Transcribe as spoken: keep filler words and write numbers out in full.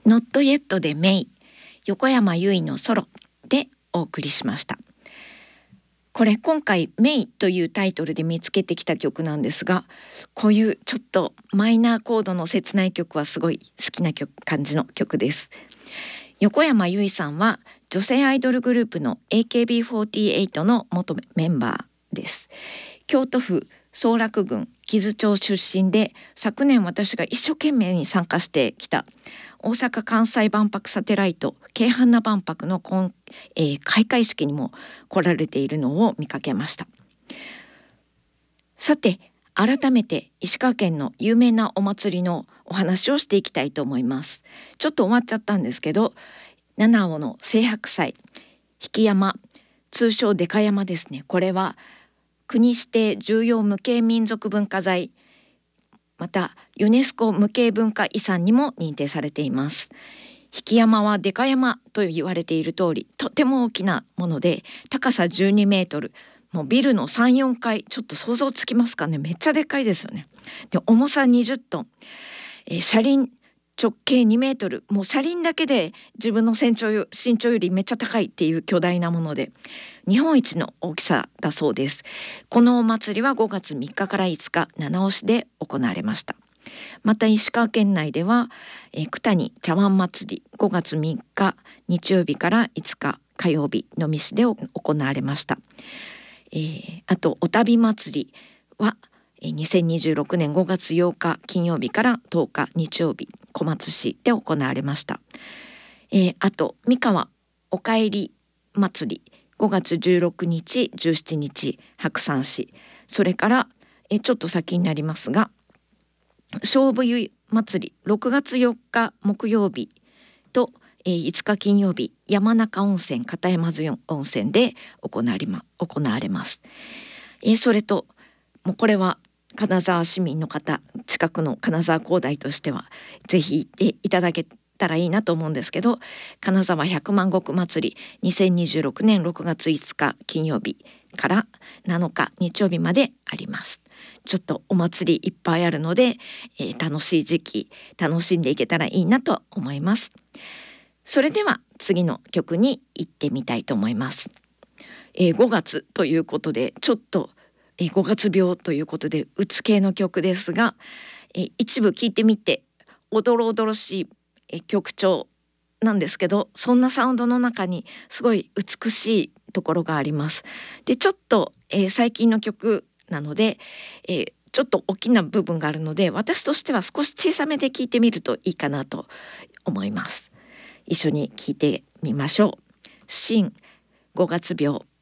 ノットイエットでメイ、横山由依のソロでお送りしました。これ今回メイというタイトルで見つけてきた曲なんですが、こういうちょっとマイナーコードの切ない曲はすごい好きな曲感じの曲です。横山由依さんは女性アイドルグループの エーケービーフォーティーエイト の元メンバーです。京都府総楽郡木津町出身で、昨年私が一生懸命に参加してきた大阪・関西万博サテライト京阪那万博のこん、えー、開会式にも来られているのを見かけました。さて、改めて石川県の有名なお祭りのお話をしていきたいと思います。ちょっと終わっちゃったんですけど、七尾の青白祭引山、通称でか山ですね。これは国指定重要無形民族文化財、またユネスコ無形文化遺産にも認定されています。引山はでか山と言われている通り、とても大きなもので、高さじゅうにメートル、もうビルの さん,よん 階、ちょっと想像つきますかね。めっちゃでかいですよね。で、重さにじゅっトン、えー、車輪直径にメートル、もう車輪だけで自分の身長よ身長よりめっちゃ高いっていう巨大なもので、日本一の大きさだそうです。このお祭りはごがつみっかからいつか七尾市で行われました。また石川県内では、えー、九谷茶碗祭りごがつみっか日曜日からいつか火曜日能美市で行われました。えー、あとお旅祭りはにせんにじゅうろくねんごがつようか金曜日からとおか日曜日小松市で行われました。えー、あと三河おかえり祭りごがつじゅうろくにちじゅうしちにち白山市、それから、えー、ちょっと先になりますが菖蒲湯祭りろくがつよっか木曜日と、えー、いつか金曜日山中温泉片山津温泉で行われま、行われます。えー、それともうこれは金沢市民の方、近くの金沢高台としてはぜひ行っていただけたらいいなと思うんですけど、金沢百万石祭りにせんにじゅうろくねんろくがついつか金曜日からなのか日曜日まであります。ちょっとお祭りいっぱいあるので、えー、楽しい時期楽しんでいけたらいいなと思います。それでは次の曲に行ってみたいと思います。えー、ごがつということでちょっとえー、ごがつ病ということでうつ系の曲ですが、えー、一部聴いてみておどろおどろしい、えー、曲調なんですけど、そんなサウンドの中にすごい美しいところがあります。でちょっと、えー、最近の曲なので、えー、ちょっと大きな部分があるので私としては少し小さめで聴いてみるといいかなと思います。一緒に聴いてみましょう。新ごがつ病。